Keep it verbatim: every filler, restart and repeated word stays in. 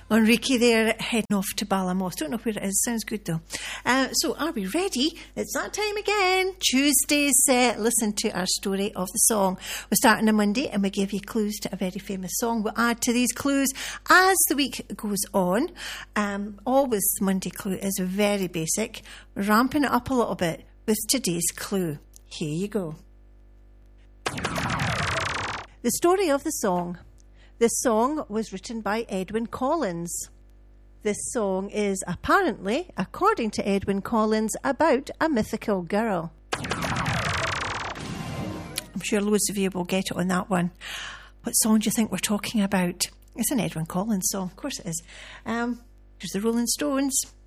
Enrique there, heading off to Balamoth. Don't know where it is. Sounds good though. Uh, so are we ready? It's that time again. Tuesdays, uh, listen to our story of the song. We're starting on Monday and we give you clues to a very famous song. We'll add to these clues as the week goes on. Um, always Monday clue is very basic. We're ramping it up a little bit with today's clue. Here you go. The story of the song. This song was written by Edwyn Collins. This song is apparently, according to Edwyn Collins, about a mythical girl. I'm sure loads of you will get it on that one. What song do you think we're talking about? It's an Edwyn Collins song, of course it is. Um, here's the Rolling Stones.